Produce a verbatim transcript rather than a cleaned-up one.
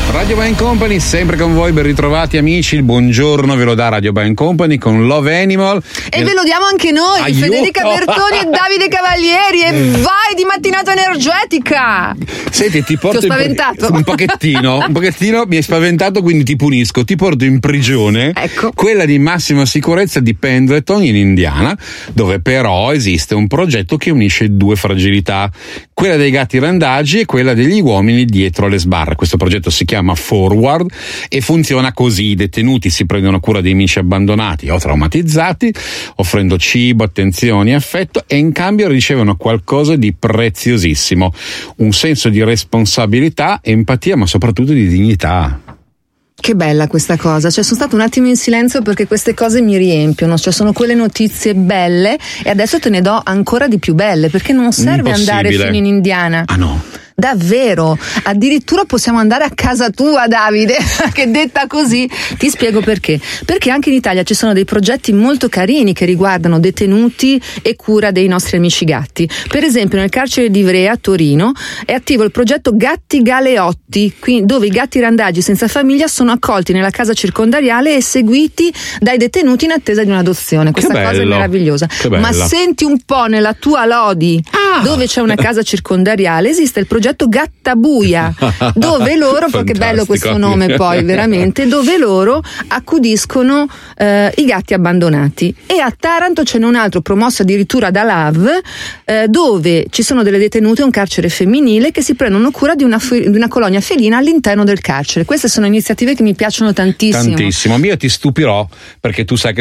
Radio Band Company, sempre con voi, ben ritrovati amici, il buongiorno ve lo dà Radio Band Company con Love Animal. E ve lo diamo anche noi, Aiuto. Federica Bertoni e Davide Cavalieri, e vai di mattinata energetica! Senti, ti porto Ti ho spaventato. In, un pochettino, un pochettino mi hai spaventato, quindi ti punisco, ti porto in prigione, ecco. Quella di massima sicurezza di Pendleton in Indiana, dove però esiste un progetto che unisce due fragilità, quella dei gatti randagi e quella degli uomini dietro le sbarre. Questo progetto si chiama Forward e funziona così: i detenuti si prendono cura dei amici abbandonati o traumatizzati, offrendo cibo, attenzioni e affetto, e in cambio ricevono qualcosa di preziosissimo, un senso di responsabilità, empatia, ma soprattutto di dignità. Che bella questa cosa, cioè sono stato un attimo in silenzio perché queste cose mi riempiono, cioè sono quelle notizie belle e adesso te ne do ancora di più belle, perché non serve andare fino in Indiana. Ah no? Davvero, addirittura possiamo andare a casa tua, Davide, che detta così ti spiego perché. Perché anche in Italia ci sono dei progetti molto carini che riguardano detenuti e cura dei nostri amici gatti. Per esempio nel carcere di Ivrea a Torino è attivo il progetto Gatti Galeotti, dove i gatti randagi senza famiglia sono accolti nella casa circondariale e seguiti dai detenuti in attesa di un'adozione. Questa Che cosa bello. è meravigliosa. Ma senti un po', nella tua Lodi, ah. dove c'è una casa circondariale, esiste il progetto Gattabuia, dove loro, che bello questo nome poi veramente, dove loro accudiscono eh, i gatti abbandonati. E a Taranto ce n'è un altro promosso addirittura da Love, eh, dove ci sono delle detenute, un carcere femminile, che si prendono cura di una, di una colonia felina all'interno del carcere. Queste sono iniziative che mi piacciono tantissimo. Tantissimo, io ti stupirò perché tu sai che